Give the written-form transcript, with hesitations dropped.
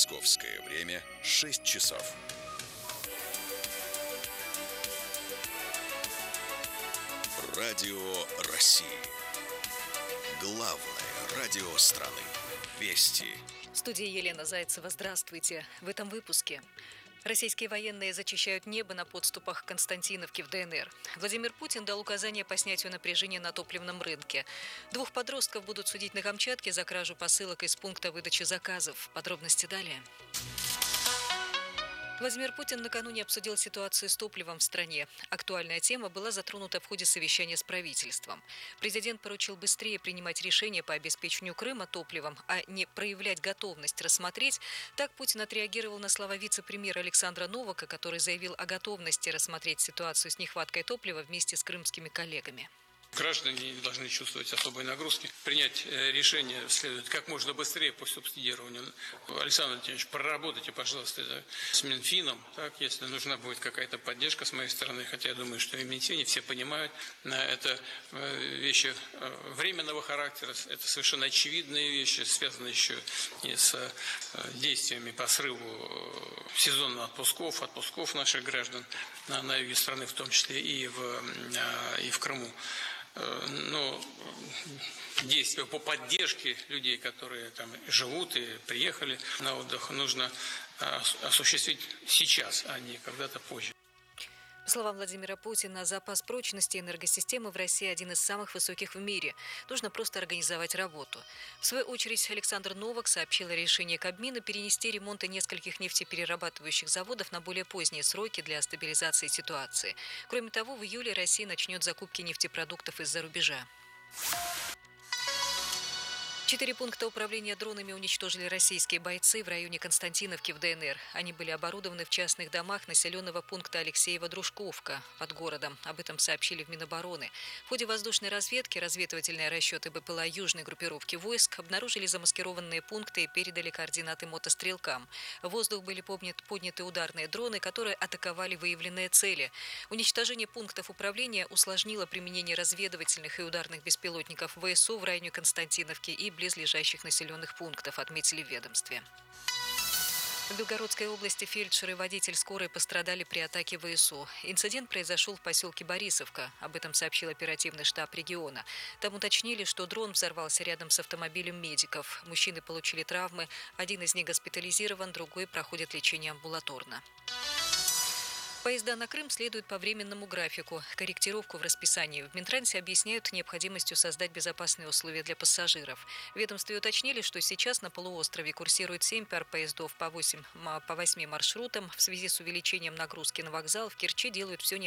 Московское время 6 часов. Радио России. Главное радио страны. Вести. В студии Елена Зайцева. Здравствуйте. В этом выпуске. Российские военные зачищают небо на подступах к Константиновке в ДНР. Владимир Путин дал указания по снятию напряжения на топливном рынке. 2 подростков будут судить на Камчатке за кражу посылок из пункта выдачи заказов. Подробности далее. Владимир Путин накануне обсудил ситуацию с топливом в стране. Актуальная тема была затронута в ходе совещания с правительством. Президент поручил быстрее принимать решения по обеспечению Крыма топливом, а не проявлять готовность рассмотреть. Так Путин отреагировал на слова вице-премьера Александра Новака, который заявил о готовности рассмотреть ситуацию с нехваткой топлива вместе с крымскими коллегами. Граждане не должны чувствовать особой нагрузки. Принять решение следует как можно быстрее по субсидированию. Александр Владимирович, проработайте, пожалуйста, это с Минфином, так, если нужна будет какая-то поддержка с моей стороны, хотя я думаю, что и в Минфине все понимают, это вещи временного характера, это совершенно очевидные вещи, связанные еще и с действиями по срыву сезонных отпусков наших граждан на юге страны, в том числе и в Крыму. Но действия по поддержке людей, которые там живут и приехали на отдых, нужно осуществить сейчас, а не когда-то позже. По словам Владимира Путина, запас прочности энергосистемы в России один из самых высоких в мире. Нужно просто организовать работу. В свою очередь, Александр Новак сообщил о решении Кабмина перенести ремонты нескольких нефтеперерабатывающих заводов на более поздние сроки для стабилизации ситуации. Кроме того, в июле Россия начнет закупки нефтепродуктов из-за рубежа. 4 пункта управления дронами уничтожили российские бойцы в районе Константиновки в ДНР. Они были оборудованы в частных домах населенного пункта Алексеево-Дружковка под городом. Об этом сообщили в Минобороны. В ходе воздушной разведки разведывательные расчеты БПЛА южной группировки войск обнаружили замаскированные пункты и передали координаты мотострелкам. В воздух были подняты ударные дроны, которые атаковали выявленные цели. Уничтожение пунктов управления усложнило применение разведывательных и ударных беспилотников ВСУ в районе Константиновки и близлежащих населенных пунктов, отметили в ведомстве. В Белгородской области фельдшер и водитель скорой пострадали при атаке ВСУ. Инцидент произошел в поселке Борисовка. Об этом сообщил оперативный штаб региона. Там уточнили, что дрон взорвался рядом с автомобилем медиков. Мужчины получили травмы. Один из них госпитализирован, другой проходит лечение амбулаторно. Поезда на Крым следуют по временному графику. Корректировку в расписании в Минтрансе объясняют необходимостью создать безопасные условия для пассажиров. В ведомстве уточнили, что сейчас на полуострове курсирует 7 пар поездов по 8 маршрутам. В связи с увеличением нагрузки на вокзал в Керчи делают все необходимое